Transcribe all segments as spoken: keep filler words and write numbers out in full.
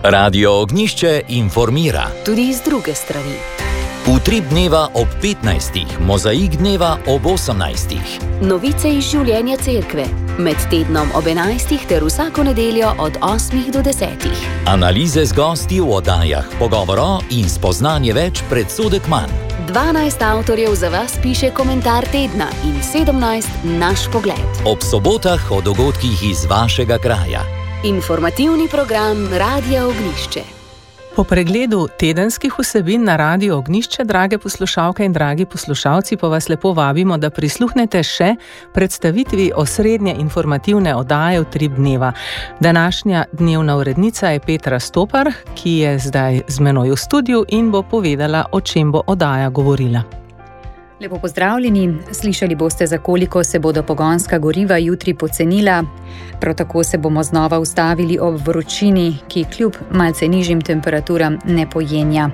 Radio Ognišče informira. Tudi iz druge strani. Utrip dneva ob petnajstih, mozaik dneva ob osemnajstih. Novice iz življenja cerkve. Med tednom ob enajstih ter vsako nedeljo od osmih do desetih. Analize z gosti v oddajah, pogovoro in spoznanje več, predsodek manj. dvanajst avtorjev za vas piše komentar tedna in sedemnajst naš pogled. Ob sobotah o dogodkih iz vašega kraja. Informativni program Radia Ognišče. Po pregledu tedenskih vsebin na Radiu Ognišče, drage poslušalke in dragi poslušalci, pa vas lepo vabimo, da prisluhnete še predstavitvi osrednje informativne oddaje Utrip dneva. Današnja dnevna urednica je Petra Stopar, ki je zdaj z menoj v studiu in bo povedala, o čem bo oddaja govorila. Lepo pozdravljeni, slišali boste, za koliko se bodo pogonska goriva jutri pocenila. Prav tako se bomo znova ustavili ob vročini, ki kljub malce nižjim temperaturam ne pojenja.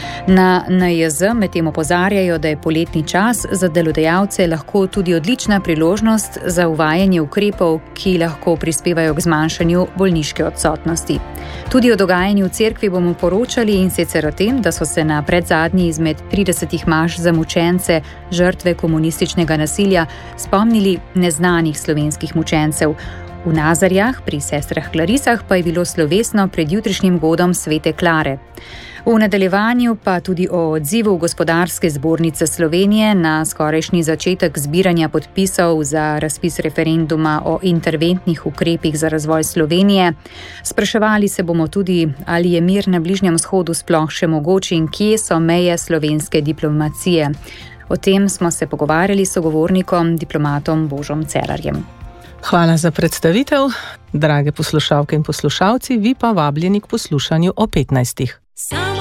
Na N J Z medtem opozarjajo, da je poletni čas za delodajalce lahko tudi odlična priložnost za uvajanje ukrepov, ki lahko prispevajo k zmanjšanju bolniške odsotnosti. Tudi o dogajanju v cerkvi bomo poročali, in sicer o tem, da so se na predzadnji izmed tridesetih maš za mučence, žrtve komunističnega nasilja, spomnili neznanih slovenskih mučencev. V Nazarjah pri sestrah Klarisah pa je bilo slovesno pred jutrišnjim godom Svete Klare. V nadaljevanju pa tudi o odzivu Gospodarske zbornice Slovenije na skorajšnji začetek zbiranja podpisov za razpis referenduma o interventnih ukrepih za razvoj Slovenije. Spraševali se bomo tudi, ali je mir na Bližnjem vzhodu sploh še mogoč in kje so meje slovenske diplomacije. O tem smo se pogovarjali s sogovornikom, diplomatom Božom Cerarjem. Hvala za predstavitev, drage poslušalke in poslušalci, vi pa vabljeni k poslušanju o petnajstih.